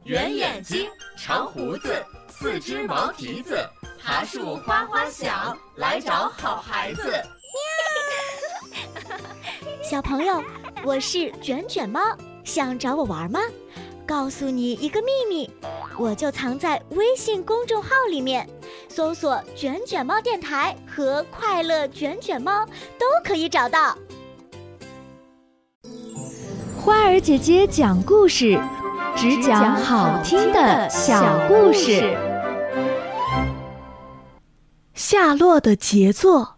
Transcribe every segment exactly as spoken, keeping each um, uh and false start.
圆眼睛，长胡子，四只毛蹄子，爬树哗哗响，来找好孩子。 小朋友，我是卷卷猫，想找我玩吗？告诉你一个秘密，我就藏在微信公众号里面，搜索卷卷猫电台和快乐卷卷猫都可以找到。 花儿姐姐讲故事，只讲好听的小故事。 夏洛的杰作。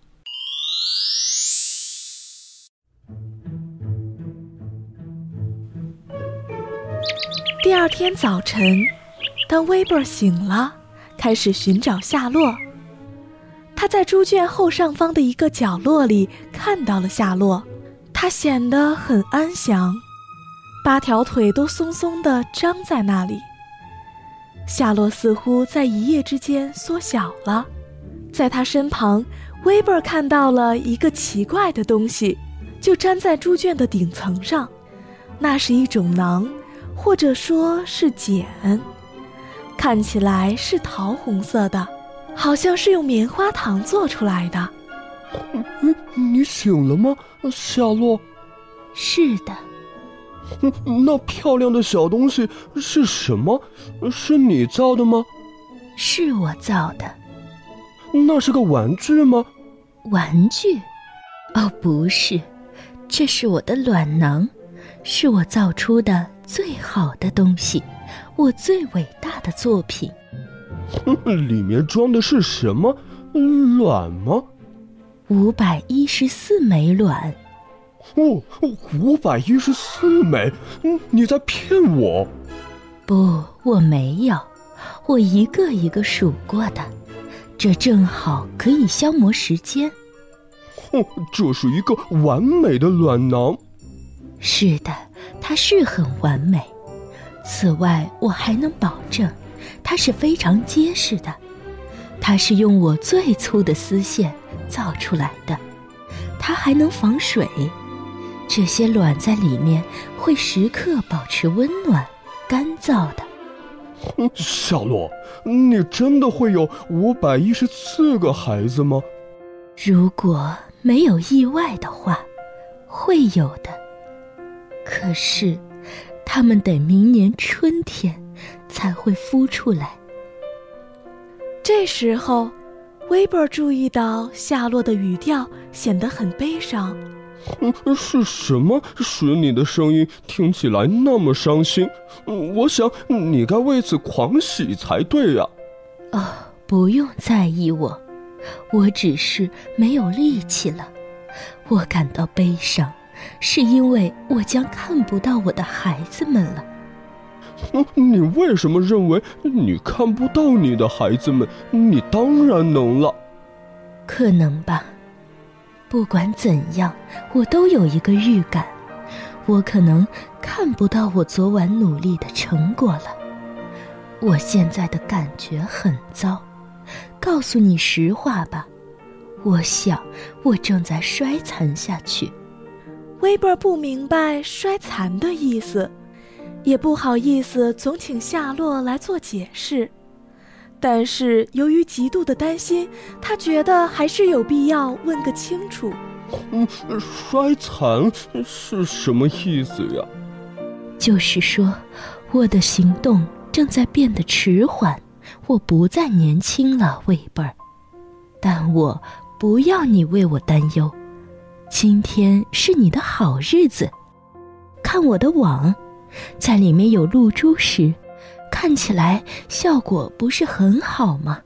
第二天早晨，当威伯醒了，开始寻找夏洛。他在猪圈后上方的一个角落里看到了夏洛，他显得很安详，八条腿都松松地张在那里。夏洛似乎在一夜之间缩小了，在他身旁，威伯看到了一个奇怪的东西，就粘在猪圈的顶层上，那是一种囊，或者说是茧，看起来是桃红色的，好像是用棉花糖做出来的。 嗯，你醒了吗，夏洛？ 是的。 那漂亮的小东西是什么？是你造的吗？ 是我造的。 那是个玩具吗？ 玩具？哦，不是，这是我的卵囊，是我造出的最好的东西，我最伟大的作品。 里面装的是什么？卵吗？ 五百一十四枚卵。 哦，五百一十四枚！你在骗我？ 不，我没有，我一个一个数过的，这正好可以消磨时间。 哦，这是一个完美的卵囊。 是的，它是很完美。此外，我还能保证，它是非常结实的。它是用我最粗的丝线造出来的，它还能防水。这些卵在里面会时刻保持温暖、干燥的。 夏洛，你真的会有五百一十四个孩子吗？ 如果没有意外的话，会有的。可是，他们得明年春天才会孵出来。 这时候，威伯注意到夏洛的语调显得很悲伤。 是什么使你的声音听起来那么伤心？我想你该为此狂喜才对呀。 哦，不用在意我，我只是没有力气了。我感到悲伤，是因为我将看不到我的孩子们了。 你为什么认为你看不到你的孩子们？你当然能了。 可能吧。不管怎样，我都有一个预感，我可能看不到我昨晚努力的成果了。我现在的感觉很糟，告诉你实话吧，我想我正在衰残下去。 威伯不明白衰残的意思，也不好意思总请夏洛来做解释。但是由于极度的担心，他觉得还是有必要问个清楚。 嗯，衰残是什么意思呀？ 就是说，我的行动正在变得迟缓，我不再年轻了，威伯尔。但我不要你为我担忧，今天是你的好日子。看我的网，在里面有露珠时，看起来效果不是很好吗？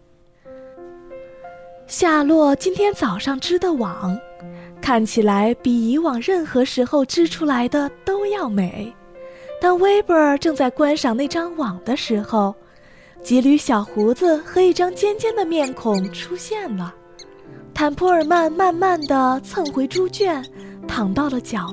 夏洛今天早上织的网，看起来比以往任何时候织出来的都要美。当威伯尔正在观赏那张网的时候，几缕小胡子和一张尖尖的面孔出现了。坦普尔曼慢慢地蹭回猪圈，躺到了角落。